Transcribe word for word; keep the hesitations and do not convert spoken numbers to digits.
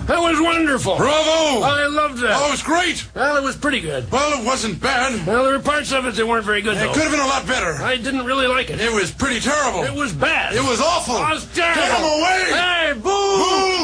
That was wonderful. Bravo! I loved that. Oh, it was great. Well, it was pretty good. Well, it wasn't bad. Well, there were parts of it that weren't very good, It though. could have been a lot better. I didn't really like it. It was pretty terrible. It was bad. It was awful. It was terrible. Get him away! Hey, boo! Boo!